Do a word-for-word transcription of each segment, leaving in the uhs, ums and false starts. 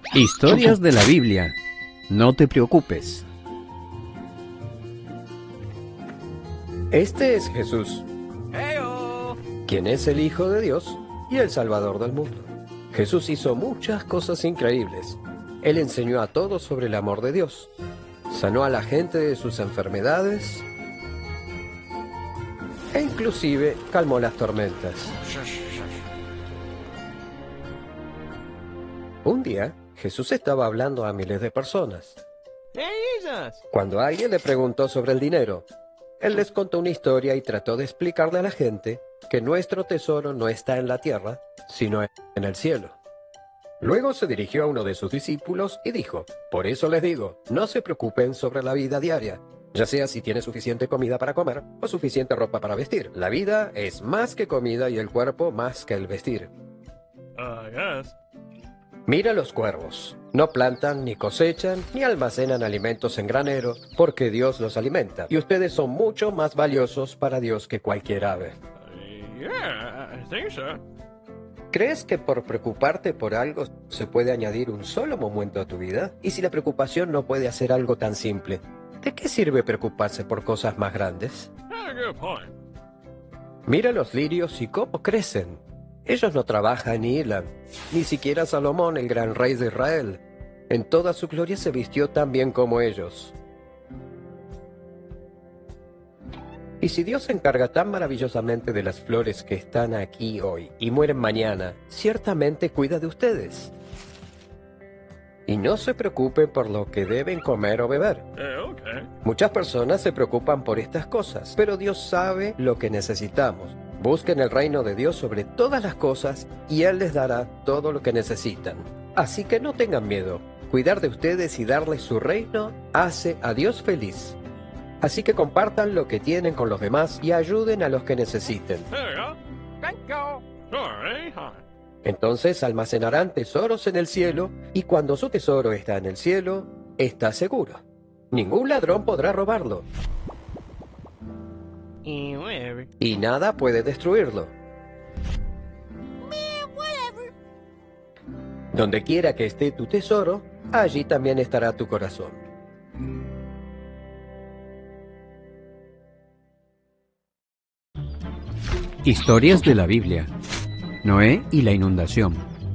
Historias de la Biblia. No te preocupes. Este es Jesús, quien es el Hijo de Dios y el Salvador del mundo. Jesús hizo muchas cosas increíbles. Él enseñó a todos sobre el amor de Dios, sanó a la gente de sus enfermedades e inclusive calmó las tormentas. Un día, Jesús estaba hablando a miles de personas. Cuando alguien le preguntó sobre el dinero, él les contó una historia y trató de explicarle a la gente que nuestro tesoro no está en la tierra, sino en el cielo. Luego se dirigió a uno de sus discípulos y dijo: por eso les digo, no se preocupen sobre la vida diaria, ya sea si tiene suficiente comida para comer o suficiente ropa para vestir. La vida es más que comida y el cuerpo más que el vestir. Uh, yes. Mira los cuervos. No plantan, ni cosechan, ni almacenan alimentos en granero, porque Dios los alimenta. Y ustedes son mucho más valiosos para Dios que cualquier ave. Uh, yeah, I think so. ¿Crees que por preocuparte por algo se puede añadir un solo momento a tu vida? Y si la preocupación no puede hacer algo tan simple, ¿de qué sirve preocuparse por cosas más grandes? Uh, good point. Mira los lirios y cómo crecen. Ellos no trabajan ni hilan, ni siquiera Salomón, el gran rey de Israel. En toda su gloria se vistió tan bien como ellos. Y si Dios se encarga tan maravillosamente de las flores que están aquí hoy y mueren mañana, ciertamente cuida de ustedes. Y no se preocupen por lo que deben comer o beber. Uh, okay. Muchas personas se preocupan por estas cosas, pero Dios sabe lo que necesitamos. Busquen el reino de Dios sobre todas las cosas y Él les dará todo lo que necesitan. Así que no tengan miedo. Cuidar de ustedes y darles su reino hace a Dios feliz. Así que compartan lo que tienen con los demás y ayuden a los que necesiten. There you go. Thank you. Sure, anytime. Entonces almacenarán tesoros en el cielo, y cuando su tesoro está en el cielo, está seguro. Ningún ladrón podrá robarlo, Eh, whatever. y nada puede destruirlo. Donde quiera que esté tu tesoro, allí también estará tu corazón. Historias de la Biblia. Noé y la inundación.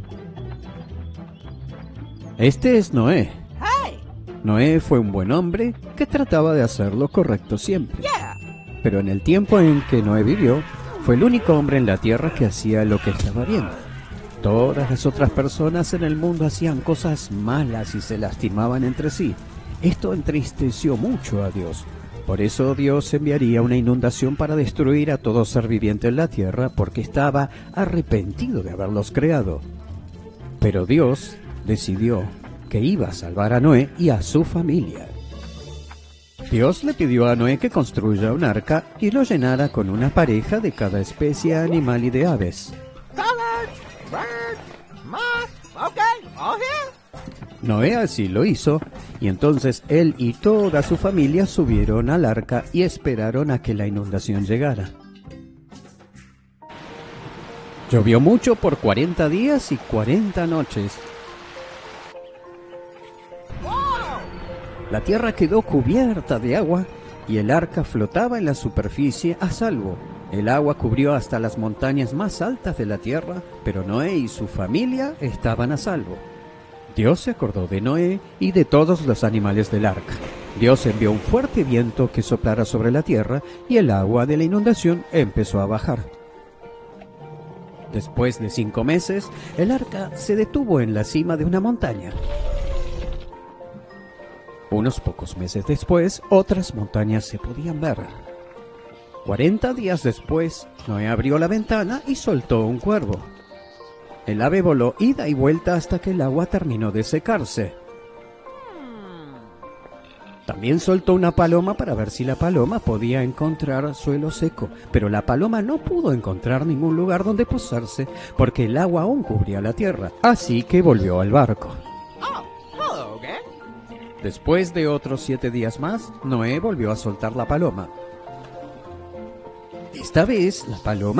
Este es Noé. Noé fue un buen hombre que trataba de hacer lo correcto siempre. Pero en el tiempo en que Noé vivió, fue el único hombre en la tierra que hacía lo que estaba bien. Todas las otras personas en el mundo hacían cosas malas y se lastimaban entre sí. Esto entristeció mucho a Dios. Por eso Dios enviaría una inundación para destruir a todo ser viviente en la tierra, porque estaba arrepentido de haberlos creado. Pero Dios decidió que iba a salvar a Noé y a su familia. Dios le pidió a Noé que construya un arca y lo llenara con una pareja de cada especie animal y de aves. Noé así lo hizo, y entonces él y toda su familia subieron al arca y esperaron a que la inundación llegara. Llovió mucho por cuarenta días y cuarenta noches. La tierra quedó cubierta de agua y el arca flotaba en la superficie a salvo. El agua cubrió hasta las montañas más altas de la tierra, pero Noé y su familia estaban a salvo. Dios se acordó de Noé y de todos los animales del arca. Dios envió un fuerte viento que soplara sobre la tierra y el agua de la inundación empezó a bajar. Después de cinco meses, el arca se detuvo en la cima de una montaña. Unos pocos meses después, otras montañas se podían ver. Cuarenta días después, Noé abrió la ventana y soltó un cuervo. El ave voló ida y vuelta hasta que el agua terminó de secarse. También soltó una paloma para ver si la paloma podía encontrar suelo seco, pero la paloma no pudo encontrar ningún lugar donde posarse porque el agua aún cubría la tierra, así que volvió al barco. Después de otros siete días más, Noé volvió a soltar la paloma. Esta vez, la paloma